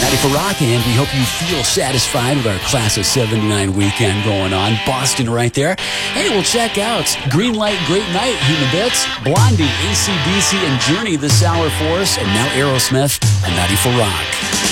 94 Rock, and we hope you feel satisfied with our Class of 79 weekend going on. Boston right there. Hey, we'll check out Green Light, Great Night, Human Bits, Blondie, AC/DC, and Journey this hour for us, and now Aerosmith on 94 Rock.